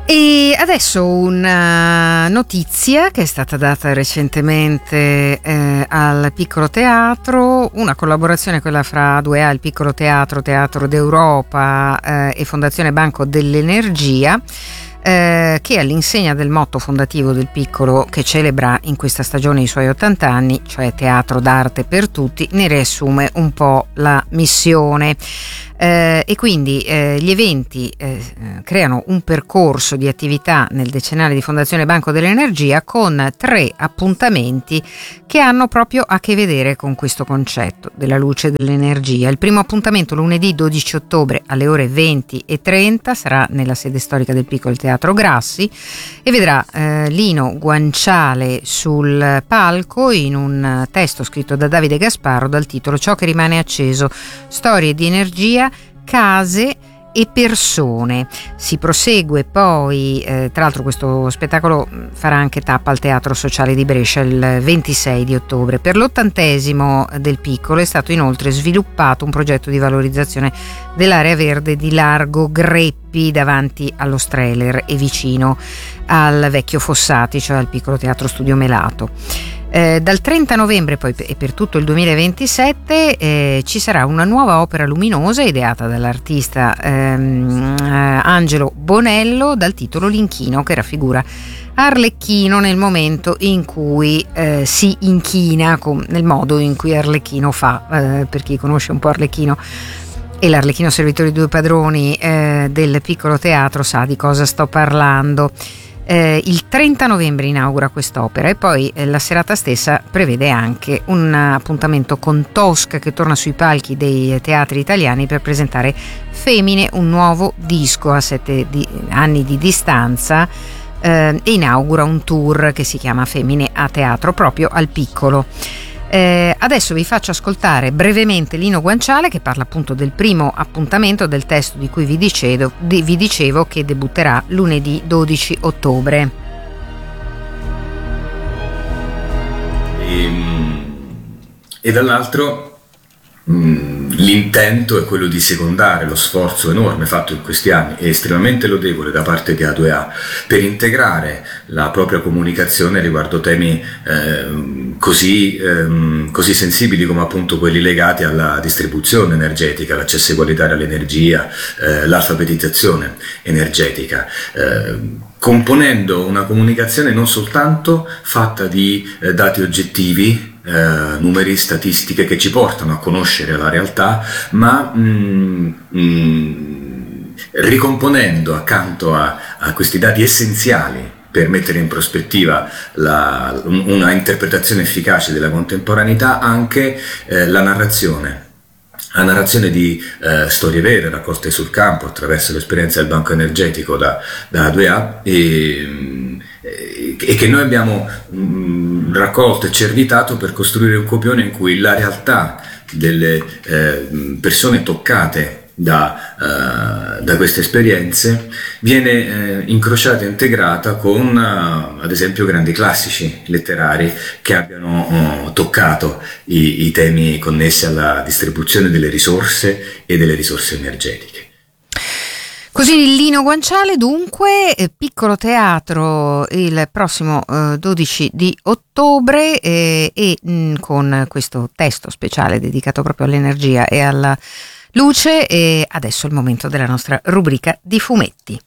E adesso una notizia che è stata data recentemente al Piccolo Teatro, una collaborazione, quella fra A2A, il Piccolo Teatro, Teatro d'Europa e Fondazione Banco dell'Energia, che all'insegna del motto fondativo del Piccolo, che celebra in questa stagione i suoi 80 anni, cioè teatro d'arte per tutti, ne riassume un po' la missione. E quindi gli eventi creano un percorso di attività nel decennale di Fondazione Banco dell'Energia con 3 appuntamenti che hanno proprio a che vedere con questo concetto della luce dell'energia. Il primo appuntamento lunedì 12 ottobre alle ore 20:30 sarà nella sede storica del Piccolo Teatro Grassi e vedrà Lino Guanciale sul palco in un testo scritto da Davide Gasparro dal titolo Ciò che rimane acceso, storie di energia, case e persone. Si prosegue poi, tra l'altro questo spettacolo farà anche tappa al Teatro Sociale di Brescia il 26 di ottobre. Per l'80° del Piccolo è stato inoltre sviluppato un progetto di valorizzazione dell'area verde di Largo Greppi davanti allo Streller e vicino al vecchio Fossati, cioè al Piccolo Teatro Studio Melato. Dal 30 novembre poi e per tutto il 2027 ci sarà una nuova opera luminosa ideata dall'artista Angelo Bonello dal titolo L'Inchino, che raffigura Arlecchino nel momento in cui si inchina, nel modo in cui Arlecchino fa, per chi conosce un po' Arlecchino e l'Arlecchino servitore di due padroni del Piccolo Teatro sa di cosa sto parlando. Il 30 novembre inaugura quest'opera e poi la serata stessa prevede anche un appuntamento con Tosca, che torna sui palchi dei teatri italiani per presentare Femmine, un nuovo disco a 7 anni di distanza, e inaugura un tour che si chiama Femmine a Teatro proprio al Piccolo. Adesso vi faccio ascoltare brevemente Lino Guanciale, che parla appunto del primo appuntamento del testo di cui vi dicevo che debutterà lunedì 12 ottobre. E dall'altro l'intento è quello di secondare lo sforzo enorme fatto in questi anni e estremamente lodevole da parte di A2A per integrare la propria comunicazione riguardo temi così sensibili come appunto quelli legati alla distribuzione energetica, l'accesso egualitario all'energia, l'alfabetizzazione energetica, componendo una comunicazione non soltanto fatta di dati oggettivi, numeri, statistiche che ci portano a conoscere la realtà, ma ricomponendo accanto a questi dati essenziali per mettere in prospettiva una interpretazione efficace della contemporaneità anche la narrazione di storie vere raccolte sul campo attraverso l'esperienza del banco energetico da A2A e che noi abbiamo raccolto e cervitato per costruire un copione in cui la realtà delle persone toccate da queste esperienze viene incrociata e integrata con ad esempio grandi classici letterari che abbiano toccato i temi connessi alla distribuzione delle risorse e delle risorse energetiche. Così Lino Guanciale, dunque, Piccolo Teatro il prossimo 12 di ottobre e con questo testo speciale dedicato proprio all'energia e alla luce. E adesso è il momento della nostra rubrica di fumetti.